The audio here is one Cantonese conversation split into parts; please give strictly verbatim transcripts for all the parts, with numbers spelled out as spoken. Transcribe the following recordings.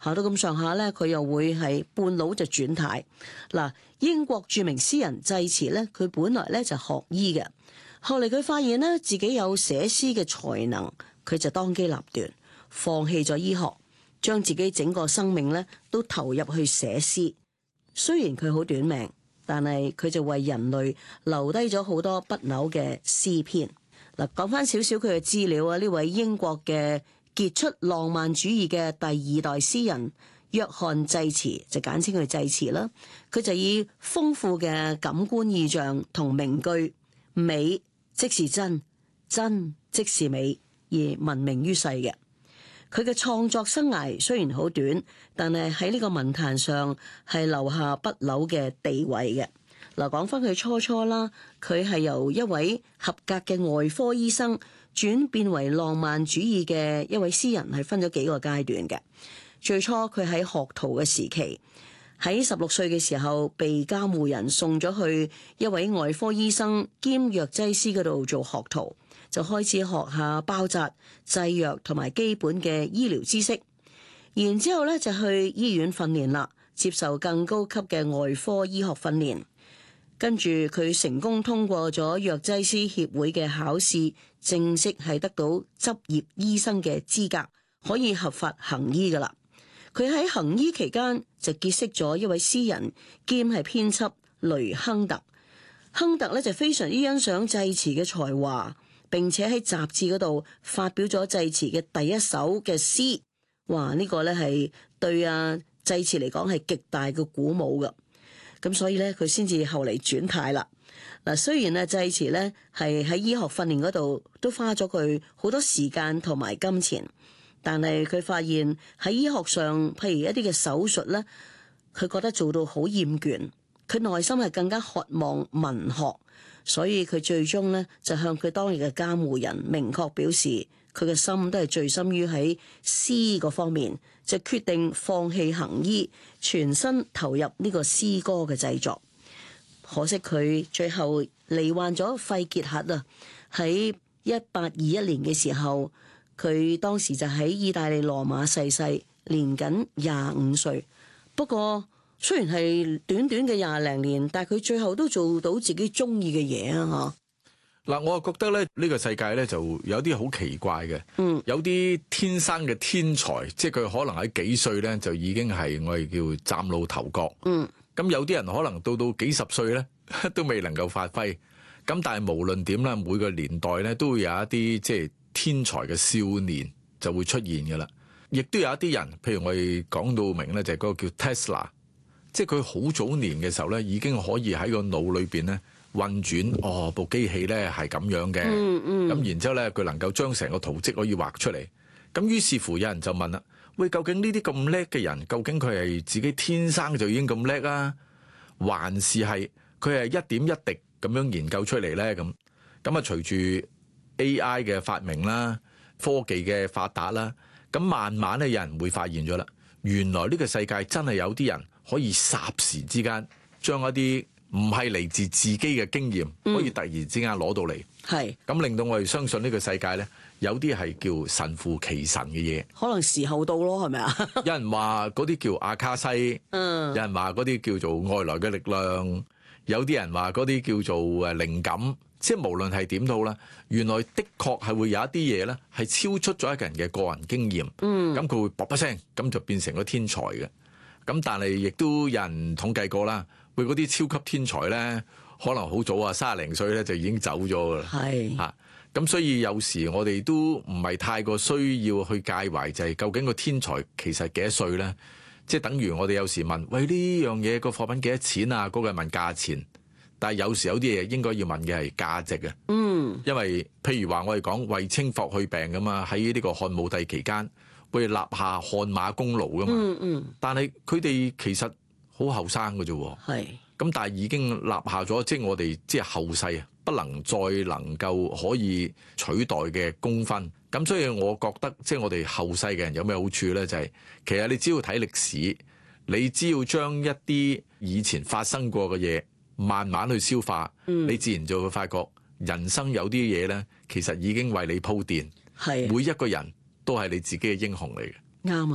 考到咁上下咧，佢又會係半路就轉軚。嗱，英國著名詩人濟慈咧，佢本來咧就學醫嘅，後嚟佢發現咧自己有寫詩嘅才能，佢就當機立斷，放棄咗醫學，將自己整個生命咧都投入去寫詩。雖然佢好短命，但係佢就為人類留低咗好多不朽嘅詩篇。嗱，講翻少少佢嘅資料啊，呢位英國嘅傑出浪漫主義嘅第二代詩人約翰濟慈，就簡稱佢濟慈啦。佢就以豐富嘅感官意象同名句，美即是真，真即是美，而聞名於世嘅。佢嘅創作生涯雖然好短，但係喺呢個文壇上係留下不朽嘅地位嘅。嗱，講翻佢初初啦，佢係由一位合格嘅外科醫生轉變為浪漫主義嘅一位詩人，係分咗幾個階段嘅。最初佢喺學徒嘅時期，喺十六歲嘅時候被監護人送咗去一位外科醫生兼藥劑師嗰度做學徒，就開始學下包紮、製藥同埋基本嘅醫療知識。然之後咧就去醫院訓練啦，接受更高級嘅外科醫學訓練。跟住佢成功通過咗藥劑師協會嘅考試，正式係得到執業醫生嘅資格，可以合法行醫噶啦。佢喺行醫期間就結識咗一位詩人兼係編輯雷亨特。亨特咧就非常之欣賞濟慈嘅才華，並且喺雜誌嗰度發表咗濟慈嘅第一首嘅詩。哇！呢個咧係對啊濟慈嚟講係極大嘅鼓舞噶。咁所以咧，佢先至後嚟轉軚啦。嗱，雖然啊，濟慈咧係喺醫學訓練嗰度都花咗佢好多時間同埋金錢，但係佢發現喺醫學上，譬如一啲嘅手術咧，佢覺得做到好厭倦，佢內心係更加渴望文學，所以佢最終咧就向佢當日嘅監護人明確表示，佢嘅心都係醉心於喺詩嗰方面，就決定放棄行醫，全身投入呢個詩歌嘅製作。可惜佢最後罹患咗肺結核啊！喺一八二一年嘅時候，佢當時就喺意大利羅馬逝世，年僅廿五歲。不過雖然係短短嘅廿零年，但係佢最後都做到自己中意嘅嘢啊！ 嗱，我覺得咧，呢個世界咧就有啲好奇怪嘅，嗯，有啲天生嘅天才，即係佢可能喺幾歲咧就已經係我哋叫嶄露頭角，嗯，咁有啲人可能到到幾十歲咧都未能夠發揮，咁但係無論點啦，每個年代咧都會有一啲即係天才嘅少年就會出現嘅啦，亦都有一啲人，譬如我哋講到明咧就係嗰個叫 Tesla， 即係佢好早年嘅時候咧已經可以喺個腦裏邊咧運轉，哦，部機器咧係咁樣嘅，咁、嗯嗯、然之後咧佢能夠將成個圖蹟可以畫出嚟，咁於是乎有人就問啦，喂，究竟呢啲咁叻嘅人，究竟佢係自己天生就已經咁叻啊，還是係佢係一點一滴咁樣研究出嚟咧？咁咁啊，隨住 A I 嘅發明啦，科技嘅發達啦，咁慢慢咧有人會發現咗啦，原來呢個世界真係有啲人可以霎時之間將一啲唔係嚟自自己嘅經驗，可以突然之間攞到嚟，係、嗯、咁令到我哋相信呢個世界咧，有啲係叫神乎其神嘅嘢。可能時候到咯，係咪啊？有人話嗰啲叫阿卡西，嗯，有人話嗰啲叫做外來嘅力量，有啲人話嗰啲叫做誒靈感，即係無論係點都好啦。原來的確係會有一啲嘢咧，係超出咗一個人嘅個人經驗，嗯，咁佢會卜一聲，咁就變成咗天才嘅。咁但係亦都有人統計過啦。佢嗰啲超級天才咧，可能好早啊，三十零歲咧就已經走咗噶啦。係嚇，咁所以有時我哋都唔係太過需要去介懷，就係究竟個天才其實幾多歲咧？即係等於我哋有時問，喂，呢樣嘢個貨品幾多錢啊？嗰個問價錢，但係有時有啲嘢應該要問嘅係價值啊。嗯，因為譬如話我哋講衛青霍去病噶嘛，喺呢個漢武帝期間會立下汗馬功勞噶嘛。嗯嗯，但係佢哋其實好後生嘅啫喎，係咁，但係已經立下咗，即係我哋即係後世啊，不能再能夠可以取代嘅功勳。咁所以我覺得，即係我哋後世嘅人有咩好處咧？就係其實你只要睇歷史，你只要將一啲以前發生過嘅嘢慢慢去消化，嗯，你自然就會發覺人生有啲嘢咧，其實已經為你鋪墊。係每一個人都係你自己嘅英雄嚟嘅。啱啊！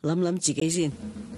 諗諗自己先。